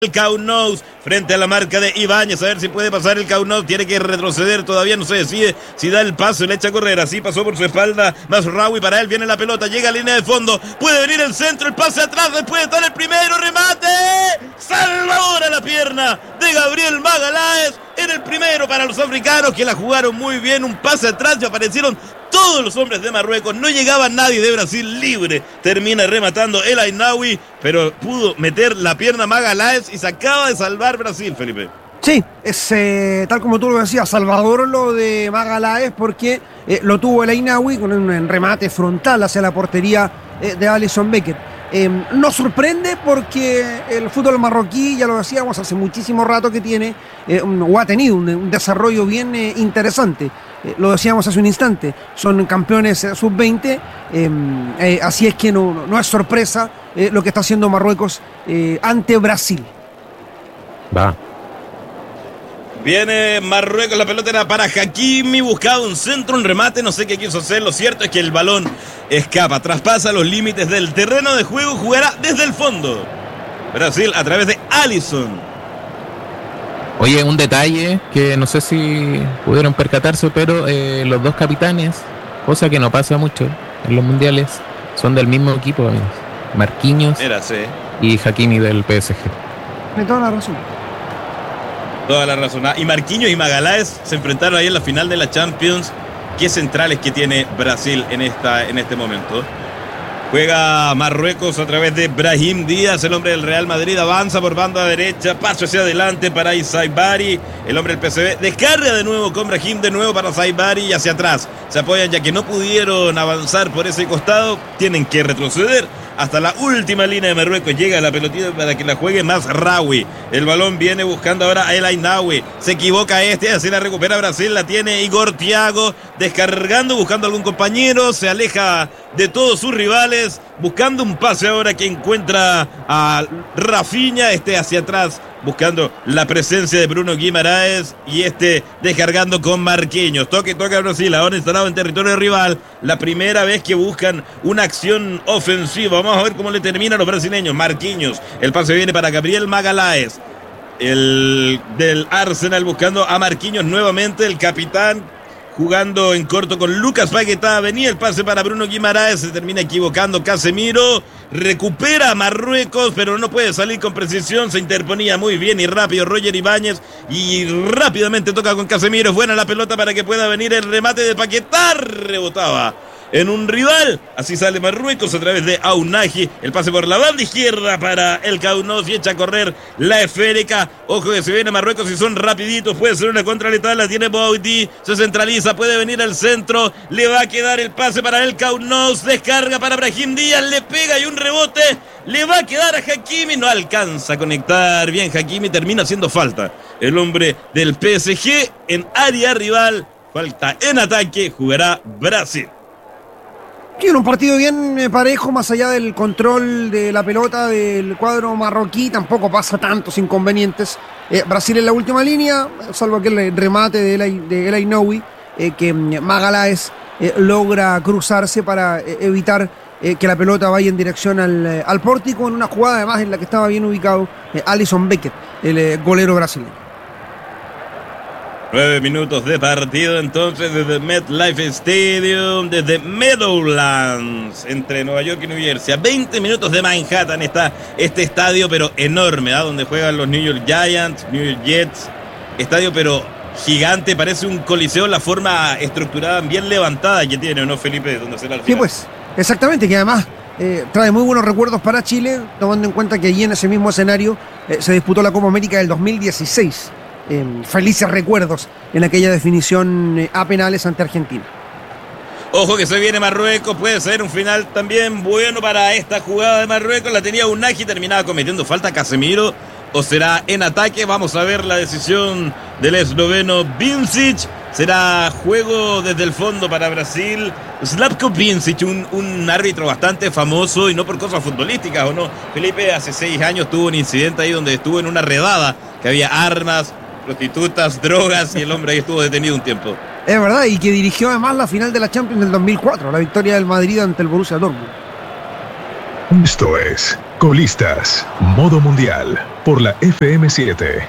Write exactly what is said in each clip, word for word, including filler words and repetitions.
El Kaunos frente a la marca de Ibáñez, a ver si puede pasar el Kaunos, tiene que retroceder, todavía no se decide si da el paso y le echa a correr, así pasó por su espalda Mazraoui, para él viene la pelota, llega a línea de fondo, puede venir el centro, el pase atrás, después está el primero, remate, salvador a la pierna de Gabriel Magaláes, en el primero para los africanos que la jugaron muy bien, un pase atrás y aparecieron todos los hombres de Marruecos, no llegaba nadie de Brasil libre, termina rematando el Ainaoui, pero pudo meter la pierna Magaláes y se acaba de salvar Brasil, Felipe. Sí, es eh, tal como tú lo decías, salvador lo de Magaláes, porque eh, lo tuvo el Ainaoui con un remate frontal hacia la portería eh, de Alisson Becker. Eh, nos sorprende porque el fútbol marroquí, ya lo decíamos, hace muchísimo rato que tiene, eh, un, o ha tenido un, un desarrollo bien eh, interesante. Eh, lo decíamos hace un instante, son campeones eh, sub veinte, eh, eh, así es que no, no es sorpresa eh, lo que está haciendo Marruecos eh, ante Brasil. Va. Viene Marruecos, la pelota era para Hakimi, buscaba un centro, un remate, no sé qué quiso hacer, lo cierto es que el balón escapa, traspasa los límites del terreno de juego, jugará desde el fondo. Brasil a través de Alisson. Oye, un detalle que no sé si pudieron percatarse, pero eh, los dos capitanes, cosa que no pasa mucho en los mundiales, son del mismo equipo, amigos. Marquinhos Era, sí. y Hakimi del P S G. Me toda la razón. Toda la razón. Y Marquinhos y Magaláes se enfrentaron ahí en la final de la Champions. Qué centrales que tiene Brasil en, esta, en este momento. Juega Marruecos a través de Brahim Díaz, el hombre del Real Madrid, avanza por banda derecha, paso hacia adelante para Saibari, el hombre del P S V, descarga de nuevo con Brahim, de nuevo para Saibari y hacia atrás. Se apoyan ya que no pudieron avanzar por ese costado, tienen que retroceder hasta la última línea de Marruecos, llega la pelotita para que la juegue Mazraoui. El balón viene buscando ahora a El Ainaoui, se equivoca este, así la recupera Brasil, la tiene Igor Thiago, descargando, buscando algún compañero, se aleja de todos sus rivales, buscando un pase ahora que encuentra a Rafinha, este hacia atrás, buscando la presencia de Bruno Guimaraes y este descargando con Marquinhos. Toque, toque a Brasil, ahora instalado en territorio rival, la primera vez que buscan una acción ofensiva. Vamos a ver cómo le terminan los brasileños. Marquinhos, el pase viene para Gabriel Magaláes, el del Arsenal buscando a Marquinhos nuevamente, el capitán jugando en corto con Lucas Paquetá, venía el pase para Bruno Guimaraes, se termina equivocando Casemiro, recupera a Marruecos, pero no puede salir con precisión, se interponía muy bien y rápido Roger Ibáñez, y rápidamente toca con Casemiro, es buena la pelota para que pueda venir el remate de Paquetá, rebotaba en un rival, así sale Marruecos a través de Aunaji, el pase por la banda izquierda para el Kaunos y echa a correr la esférica. Ojo que se viene Marruecos y son rapiditos, puede ser una contra letal, la tiene Bouti, se centraliza, puede venir al centro, le va a quedar el pase para el Kaunos, descarga para Brahim Díaz, le pega y un rebote, le va a quedar a Hakimi, no alcanza a conectar bien Hakimi, termina haciendo falta el hombre del P S G en área rival, falta en ataque, jugará Brasil. Tiene un partido bien parejo, más allá del control de la pelota del cuadro marroquí, tampoco pasa tantos inconvenientes. Eh, Brasil en la última línea, salvo aquel remate de El, de El Ainaoui, eh, que Magaláes eh, logra cruzarse para eh, evitar eh, que la pelota vaya en dirección al, al pórtico, en una jugada además en la que estaba bien ubicado eh, Alisson Becker, el eh, golero brasileño. Nueve minutos de partido entonces desde MetLife Stadium, desde Meadowlands, entre Nueva York y New Jersey. A veinte minutos de Manhattan está este estadio, pero enorme, ¿eh? Donde juegan los New York Giants, New York Jets. Estadio, pero gigante, parece un coliseo, la forma estructurada bien levantada que tiene, ¿no, Felipe? Donde será el final. Sí, pues, exactamente, que además eh, trae muy buenos recuerdos para Chile, tomando en cuenta que allí en ese mismo escenario eh, se disputó la Copa América del dos mil dieciséis. Eh, felices recuerdos en aquella definición eh, a penales ante Argentina. Ojo que se viene Marruecos, puede ser un final también bueno para esta jugada de Marruecos, la tenía Unagi, terminaba cometiendo falta Casemiro, o será en ataque, vamos a ver la decisión del esloveno Vincic, será juego desde el fondo para Brasil. Slavko Vincic, un, un árbitro bastante famoso y no por cosas futbolísticas, ¿o no? Felipe hace seis años tuvo un incidente ahí donde estuvo en una redada, que había armas, prostitutas, drogas, y el hombre ahí estuvo detenido un tiempo. Es verdad, y que dirigió además la final de la Champions del dos mil cuatro, la victoria del Madrid ante el Borussia Dortmund. Esto es Colistas, modo mundial, por la F M siete.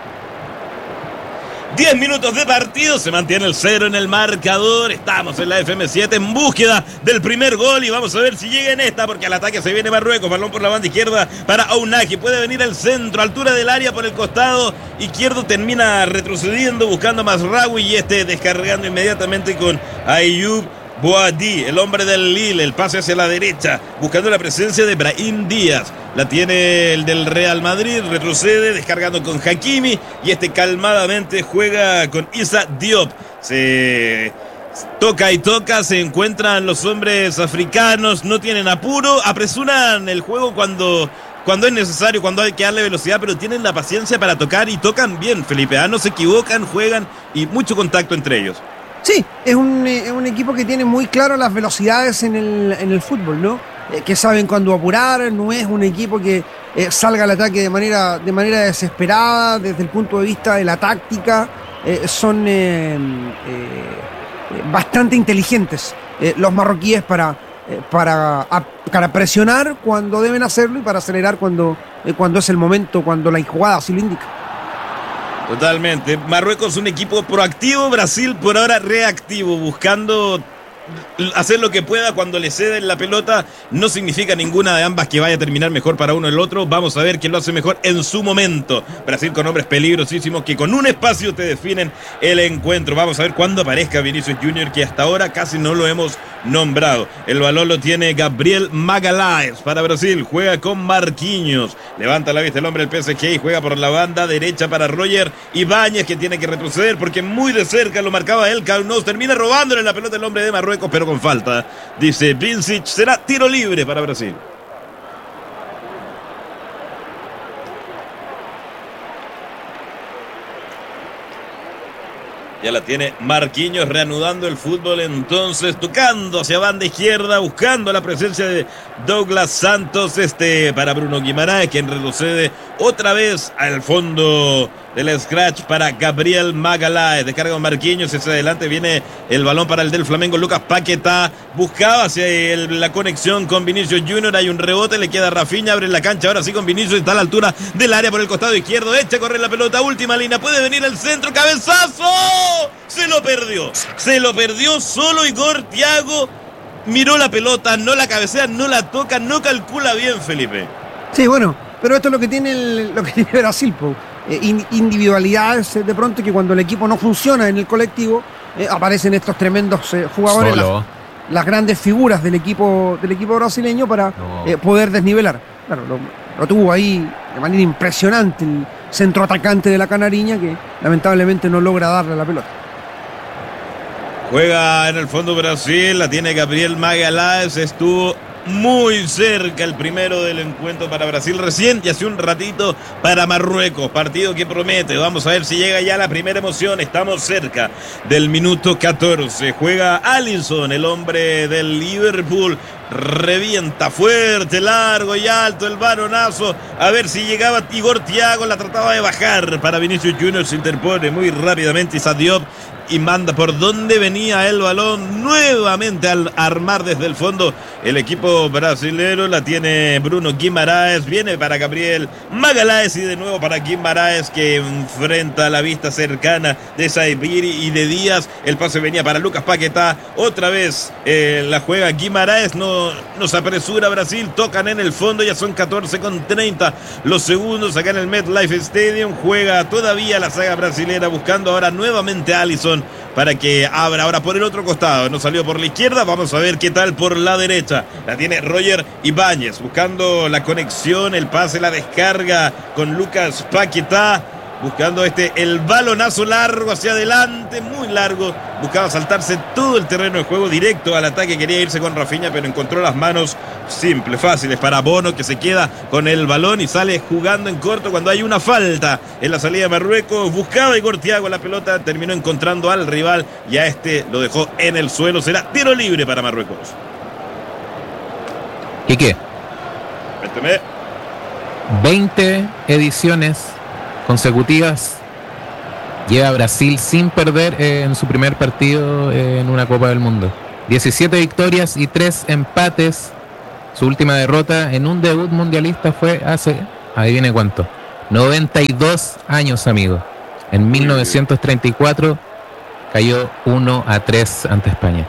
diez minutos de partido, se mantiene el cero en el marcador. Estamos en la F M siete en búsqueda del primer gol y vamos a ver si llega en esta, porque al ataque se viene Marruecos. Balón por la banda izquierda para Aunaki. Puede venir al centro, altura del área por el costado izquierdo. Termina retrocediendo, buscando a Masraoui y este descargando inmediatamente con Ayoub Boadi, el hombre del Lille. El pase hacia la derecha, buscando la presencia de Brahim Díaz. La tiene el del Real Madrid, retrocede, descargando con Hakimi. Y este calmadamente juega con Issa Diop. Se toca y toca, se encuentran los hombres africanos, no tienen apuro, apresuran el juego cuando... cuando es necesario, cuando hay que darle velocidad, pero tienen la paciencia para tocar y tocan bien, Felipe. ¿Ah? No se equivocan, juegan y mucho contacto entre ellos. Sí, es un, es un equipo que tiene muy claro las velocidades en el, en el fútbol, ¿no? Eh, que saben cuándo apurar, no es un equipo que eh, salga al ataque de manera, de manera desesperada desde el punto de vista de la táctica. Eh, son eh, eh, bastante inteligentes eh, los marroquíes para, eh, para, a, para presionar cuando deben hacerlo y para acelerar cuando, eh, cuando es el momento, cuando la jugada así lo indica. Totalmente. Marruecos un equipo proactivo, Brasil por ahora reactivo, buscando hacer lo que pueda cuando le ceden la pelota. No significa ninguna de ambas que vaya a terminar mejor para uno o el otro. Vamos a ver quién lo hace mejor en su momento. Brasil con hombres peligrosísimos que con un espacio te definen el encuentro. Vamos a ver cuándo aparezca Vinicius Junior, que hasta ahora casi no lo hemos nombrado. El balón lo tiene Gabriel Magalhães para Brasil. Juega con Marquinhos. Levanta la vista el hombre del P S G y juega por la banda derecha para Roger Ibáñez, que tiene que retroceder porque muy de cerca lo marcaba él. Kaunos termina robándole la pelota el hombre de Marruecos, pero con falta, dice Vincic. Será tiro libre para Brasil. Ya la tiene Marquinhos, reanudando el fútbol entonces, tocando hacia banda izquierda, buscando la presencia de Douglas Santos, este para Bruno Guimaraes, quien retrocede otra vez al fondo del scratch para Gabriel Magalhães. Descarga con Marquinhos, hacia adelante viene el balón para el del Flamengo, Lucas Paquetá, buscaba hacia el, la conexión con Vinicius Junior, hay un rebote, le queda Rafinha, abre la cancha, ahora sí con Vinicius, está a la altura del área por el costado izquierdo, echa a correr la pelota, última línea, puede venir el centro, cabezazo, se lo perdió, se lo perdió solo Igor Thiago, miró la pelota, no la cabecea, no la toca, no calcula bien, Felipe. Sí, bueno, pero esto es lo que tiene, el, lo que tiene Brasil, po. Eh, individualidades eh, de pronto que cuando el equipo no funciona en el colectivo eh, aparecen estos tremendos eh, jugadores, las, las grandes figuras del equipo del equipo brasileño para no. eh, poder desnivelar. Claro, lo, lo tuvo ahí de manera impresionante el centro atacante de la Canariña, que lamentablemente no logra darle la pelota. Juega en el fondo Brasil, la tiene Gabriel Magalhães, estuvo muy cerca el primero del encuentro para Brasil recién y hace un ratito para Marruecos, partido que promete. Vamos a ver si llega ya la primera emoción. Estamos cerca del minuto catorce. Juega Alisson, el hombre del Liverpool, revienta fuerte, largo y alto el varonazo, a ver si llegaba Igor Thiago, la trataba de bajar para Vinicius Junior, se interpone muy rápidamente Issa Diop y manda por donde venía el balón nuevamente al armar desde el fondo el equipo brasilero. La tiene Bruno Guimaraes, viene para Gabriel Magalhães y de nuevo para Guimaraes, que enfrenta la vista cercana de Saibiri y de Díaz. El pase venía para Lucas Paquetá, otra vez eh, la juega Guimaraes, no nos apresura Brasil, tocan en el fondo, ya son catorce con treinta los segundos acá en el MetLife Stadium. Juega todavía la saga brasilera, buscando ahora nuevamente a Alisson para que abra ahora por el otro costado. No salió por la izquierda, vamos a ver qué tal por la derecha. La tiene Roger Ibáñez, buscando la conexión, el pase, la descarga con Lucas Paquetá, buscando este el balonazo largo hacia adelante, muy largo, buscaba saltarse todo el terreno de juego directo al ataque, quería irse con Rafinha, pero encontró las manos simples, fáciles para Bono, que se queda con el balón y sale jugando en corto cuando hay una falta en la salida de Marruecos. Buscaba Igor Thiago la pelota, terminó encontrando al rival y a este lo dejó en el suelo. Será tiro libre para Marruecos. ¿Y qué? Cuénteme. veinte ediciones consecutivas lleva Brasil sin perder eh, en su primer partido eh, en una Copa del Mundo. diecisiete victorias y tres empates. Su última derrota en un debut mundialista fue hace, adivine cuánto, noventa y dos años, amigo. En mil novecientos treinta y cuatro cayó uno a tres ante España.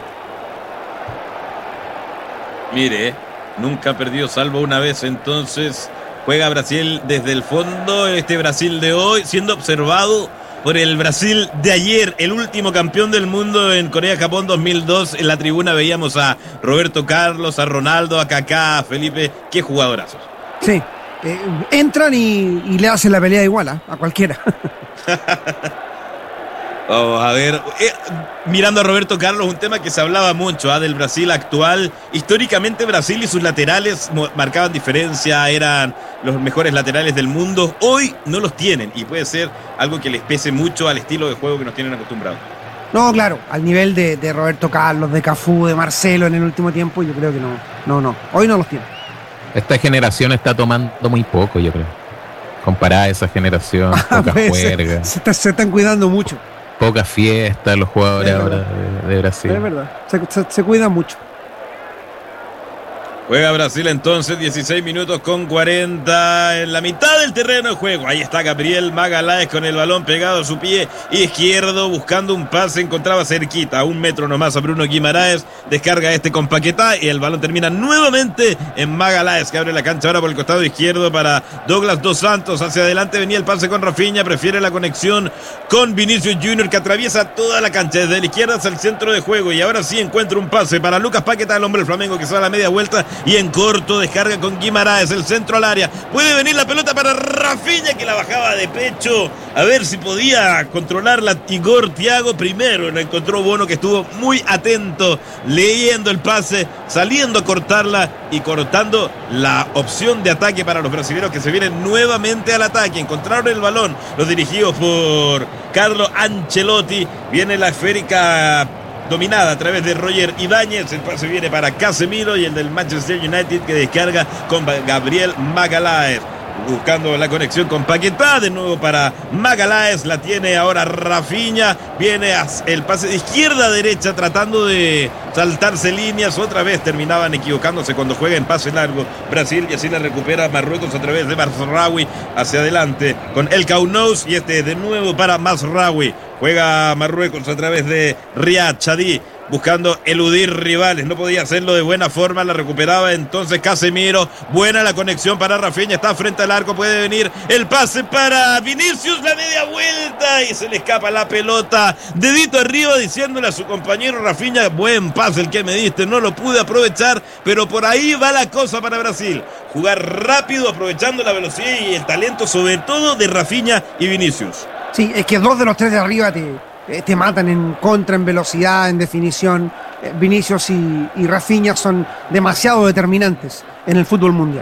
Mire, nunca perdió salvo una vez, entonces juega Brasil desde el fondo, este Brasil de hoy, siendo observado por el Brasil de ayer, el último campeón del mundo en Corea-Japón dos mil dos. En la tribuna veíamos a Roberto Carlos, a Ronaldo, a Kaká, a Felipe. ¡Qué jugadorazos! Sí, eh, entran y, y le hacen la pelea igual ¿eh? a cualquiera. Vamos a ver, eh, mirando a Roberto Carlos, un tema que se hablaba mucho ¿eh? del Brasil actual. Históricamente Brasil y sus laterales marcaban diferencia, eran los mejores laterales del mundo. Hoy no los tienen y puede ser algo que les pese mucho al estilo de juego que nos tienen acostumbrados. No, claro, al nivel de, de Roberto Carlos, de Cafú, de Marcelo en el último tiempo, yo creo que no, no, no, hoy no los tiene. Esta generación está tomando muy poco, yo creo. Comparada a esa generación, poca juerga. Se, se, se están cuidando mucho. Poca fiesta los jugadores ahora de, de Brasil. Es verdad, se, se, se cuidan mucho. Juega Brasil entonces, dieciséis minutos con cuarenta en la mitad del terreno de juego. Ahí está Gabriel Magaláes con el balón pegado a su pie izquierdo, buscando un pase, encontraba cerquita, a un metro nomás a Bruno Guimaraes. Descarga este con Paquetá y el balón termina nuevamente en Magaláes, que abre la cancha ahora por el costado izquierdo para Douglas Dos Santos. Hacia adelante venía el pase con Rafinha, prefiere la conexión con Vinicius Junior, que atraviesa toda la cancha desde la izquierda hacia el centro de juego. Y ahora sí encuentra un pase para Lucas Paquetá, el hombre del Flamengo, que sale a la media vuelta y en corto descarga con Guimaraes, el centro al área. Puede venir la pelota para Rafinha, que la bajaba de pecho a ver si podía controlarla Igor Thiago. Primero la encontró Bono, que estuvo muy atento leyendo el pase, saliendo a cortarla y cortando la opción de ataque para los brasileños, que se vienen nuevamente al ataque. Encontraron el balón los dirigidos por Carlo Ancelotti. Viene la esférica dominada a través de Roger Ibáñez. El pase viene para Casemiro y el del Manchester United, que descarga con Gabriel Magaláes, buscando la conexión con Paquetá. De nuevo para Magaláes, la tiene ahora Rafinha. Viene el pase de izquierda a derecha, tratando de saltarse líneas. Otra vez terminaban equivocándose cuando juega en pase largo Brasil, y así la recupera Marruecos a través de Mazraoui hacia adelante con El Kaunos, y este de nuevo para Mazraoui. Juega Marruecos a través de Riyad Chadi, buscando eludir rivales. No podía hacerlo de buena forma, la recuperaba entonces Casemiro. Buena la conexión para Rafinha, está frente al arco, puede venir el pase para Vinicius, la media vuelta y se le escapa la pelota. Dedito arriba diciéndole a su compañero Rafinha: buen pase el que me diste, no lo pude aprovechar, pero por ahí va la cosa para Brasil. Jugar rápido, aprovechando la velocidad y el talento, sobre todo de Rafinha y Vinicius. Sí, es que dos de los tres de arriba te, te matan en contra, en velocidad, en definición. Vinicius y, y Rafinha son demasiado determinantes en el fútbol mundial.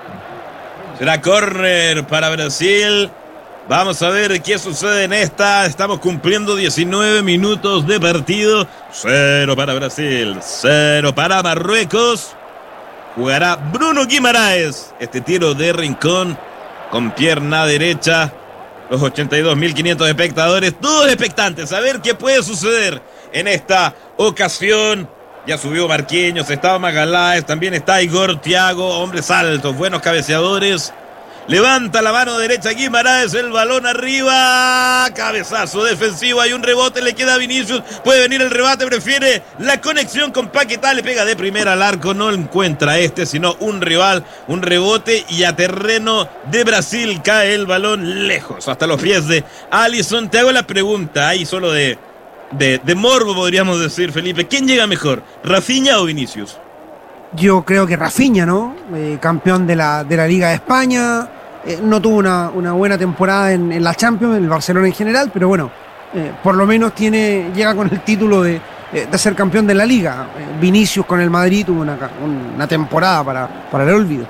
Será córner para Brasil. Vamos a ver qué sucede en esta. Estamos cumpliendo diecinueve minutos de partido. Cero para Brasil, cero para Marruecos. Jugará Bruno Guimaraes. Este tiro de rincón con pierna derecha. Los ochenta y dos mil quinientos espectadores, todos expectantes a ver qué puede suceder en esta ocasión. Ya subió Marquinhos, estaba Magaláes, también está Igor Thiago, hombres altos, buenos cabeceadores. Levanta la mano derecha Guimaraes, el balón arriba, cabezazo defensivo, hay un rebote, le queda a Vinicius, puede venir el rebate, prefiere la conexión con Paquetá, le pega de primera al arco, no encuentra este, sino un rival, un rebote, y a terreno de Brasil cae el balón lejos, hasta los pies de Alisson. Te hago la pregunta, ahí solo de, de, de morbo podríamos decir, Felipe, ¿quién llega mejor, Rafinha o Vinicius? Yo creo que Rafinha, ¿no? Eh, campeón de la, de la Liga de España. Eh, no tuvo una, una buena temporada en, en la Champions, en el Barcelona en general, pero bueno, eh, por lo menos tiene, llega con el título de, eh, de ser campeón de la Liga. Eh, Vinicius con el Madrid tuvo una, una temporada para, para el olvido.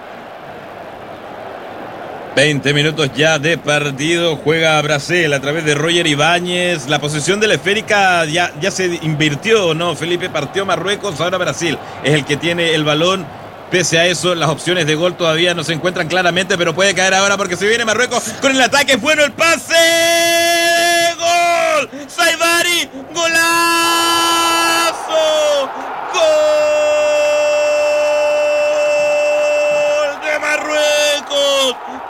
veinte minutos ya de partido. Juega Brasil a través de Roger Ibáñez. La posesión de la esférica ya, ya se invirtió, ¿no, Felipe? Partió Marruecos, ahora Brasil es el que tiene el balón. Pese a eso, las opciones de gol todavía no se encuentran claramente, pero puede caer ahora porque se viene Marruecos con el ataque. Es bueno el pase. ¡Gol! ¡Saibari! ¡Golazo! ¡Gol!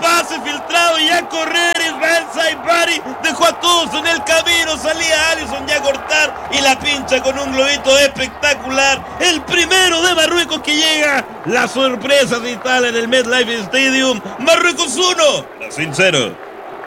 pase filtrado y a correr. Israel Saibari dejó a todos en el camino. Salía Alisson ya a cortar y la pincha con un globito espectacular. El primero de Marruecos que llega. La sorpresa se instala en el MetLife Stadium. Marruecos uno, Brasil cero.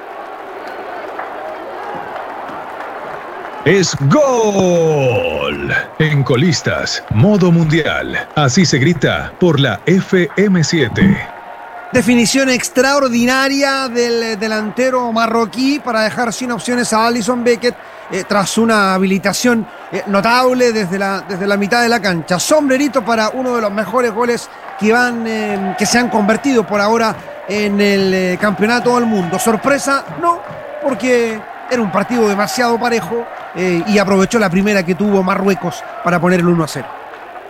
Es gol. En Colistas, modo mundial. Así se grita por la F M siete. Definición extraordinaria del delantero marroquí para dejar sin opciones a Alisson Becker eh, tras una habilitación eh, notable desde la, desde la mitad de la cancha. Sombrerito para uno de los mejores goles que, van, eh, que se han convertido por ahora en el eh, campeonato del mundo. Sorpresa, no, porque era un partido demasiado parejo eh, y aprovechó la primera que tuvo Marruecos para poner el uno a cero.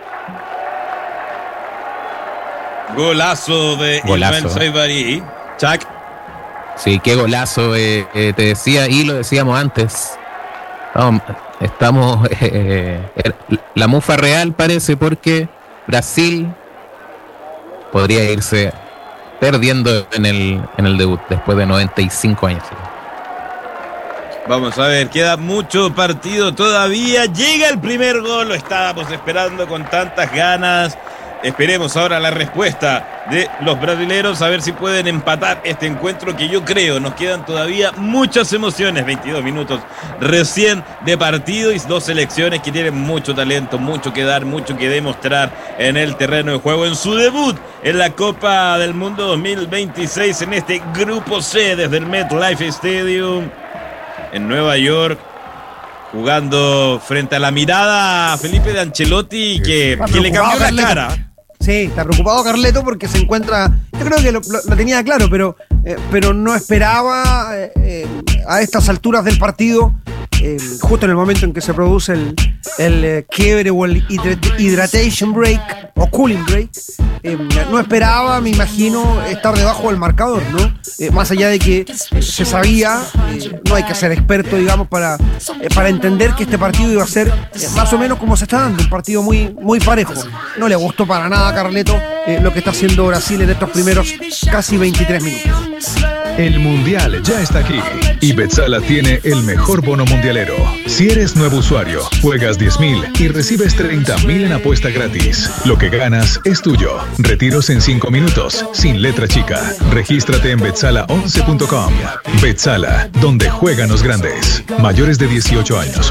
Golazo de Israel Saibari. Chuck. Sí, qué golazo, eh, eh, te decía y lo decíamos antes. No, estamos, eh, eh, la mufa real parece porque Brasil podría irse perdiendo en el, en el debut después de noventa y cinco años. Vamos a ver, queda mucho partido todavía. Llega el primer gol, lo estábamos esperando con tantas ganas. Esperemos ahora la respuesta de los brasileros, a ver si pueden empatar este encuentro que yo creo nos quedan todavía muchas emociones. veintidós minutos recién de partido y dos selecciones que tienen mucho talento, mucho que dar, mucho que demostrar en el terreno de juego en su debut en la Copa del Mundo dos mil veintiséis en este grupo C desde el MetLife Stadium en Nueva York, jugando frente a la mirada a Felipe de Ancelotti que, que le cambió la cara. Sí, está preocupado Carleto porque se encuentra, yo creo que lo, lo, lo tenía claro, pero, eh, pero no esperaba eh, a estas alturas del partido, eh, justo en el momento en que se produce el, el eh, quiebre o el hydration break o cooling break, eh, no esperaba, me imagino, estar debajo del marcador, ¿no? Eh, más allá de que eh, se sabía, eh, no hay que ser experto, digamos, para, eh, para entender que este partido iba a ser eh, más o menos como se está dando, un partido muy, muy parejo. No le gustó para nada a Carleto eh, lo que está haciendo Brasil en estos primeros casi veintitrés minutos. El Mundial ya está aquí y Betzala tiene el mejor bono mundialero. Si eres nuevo usuario, juegas diez mil y recibes treinta mil en apuesta gratis. Lo que ganas es tuyo. Retiros en cinco minutos, sin letra chica. Regístrate en betzala once punto com. Betzala, donde juegan los grandes. Mayores de dieciocho años.